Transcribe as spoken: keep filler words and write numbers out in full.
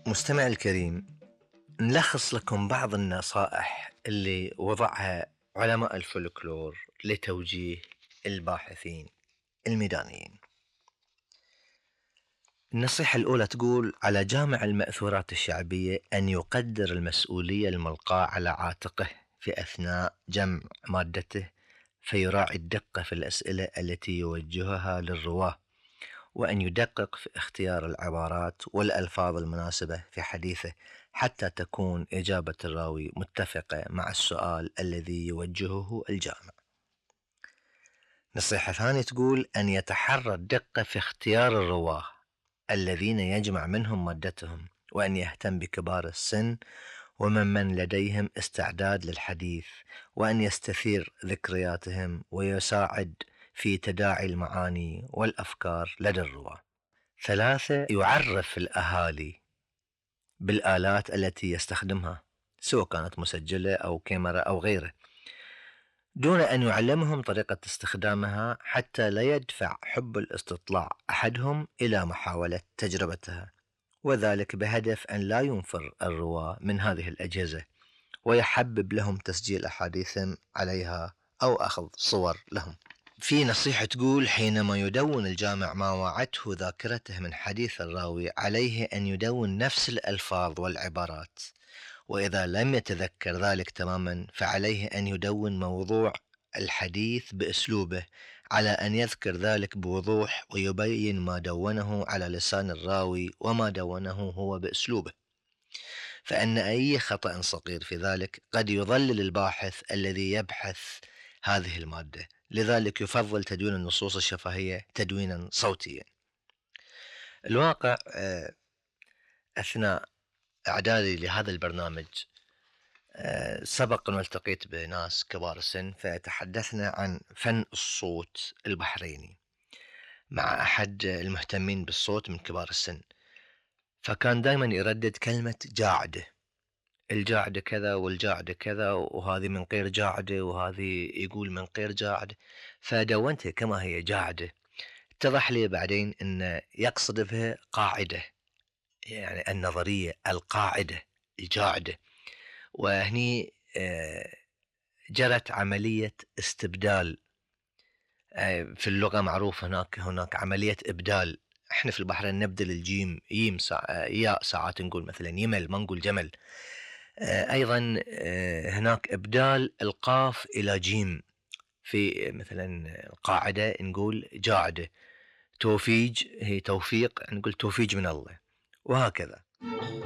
مستمع الكريم، نلخص لكم بعض النصائح اللي وضعها علماء الفولكلور لتوجيه الباحثين الميدانيين. النصيحة الأولى تقول: على جامع المأثورات الشعبية أن يقدر المسؤولية الملقاة على عاتقه في أثناء جمع مادته، فيراعي الدقة في الأسئلة التي يوجهها للرواة، وأن يدقق في اختيار العبارات والألفاظ المناسبة في حديثه حتى تكون إجابة الراوي متفقة مع السؤال الذي يوجهه الجامع. نصيحة ثانية تقول: أن يتحرى الدقة في اختيار الرواه الذين يجمع منهم مادتهم، وأن يهتم بكبار السن ومن لديهم استعداد للحديث، وأن يستثير ذكرياتهم ويساعد في تداعي المعاني والأفكار لدى الرواة. ثلاثة: يعرف الأهالي بالآلات التي يستخدمها، سواء كانت مسجلة أو كاميرا أو غيره، دون أن يعلمهم طريقة استخدامها حتى لا يدفع حب الاستطلاع أحدهم إلى محاولة تجربتها، وذلك بهدف أن لا ينفر الرواة من هذه الأجهزة ويحبب لهم تسجيل أحاديثهم عليها أو أخذ صور لهم. في نصيحة تقول: حينما يدون الجامع ما وعته ذاكرته من حديث الراوي، عليه أن يدون نفس الألفاظ والعبارات، وإذا لم يتذكر ذلك تماما فعليه أن يدون موضوع الحديث بأسلوبه، على أن يذكر ذلك بوضوح ويبين ما دونه على لسان الراوي وما دونه هو بأسلوبه، فإن أي خطأ صغير في ذلك قد يضلل الباحث الذي يبحث هذه المادة، لذلك يفضل تدوين النصوص الشفهية تدوينا صوتيا. الواقع أثناء إعدادي لهذا البرنامج سبق أن التقيت بناس كبار السن، فتحدثنا عن فن الصوت البحريني مع أحد المهتمين بالصوت من كبار السن، فكان دائما يردد كلمة جاعدة، الجاعدة كذا والجاعدة كذا، وهذه من غير جاعدة وهذه يقول من غير جاعدة، فدونتها كما هي جاعدة. اتضح لي بعدين أن يقصد بها قاعدة، يعني النظرية القاعدة الجاعدة، وهني جرت عملية استبدال. في اللغة معروف هناك هناك عملية إبدال، احنا في البحرين نبدل الجيم ييم سا... ياء، ساعات نقول مثلا يمل ما نقول جمل. أيضا هناك إبدال القاف إلى جيم، في مثلا القاعدة نقول جاعدة، توفيج هي توفيق نقول توفيج من الله، وهكذا.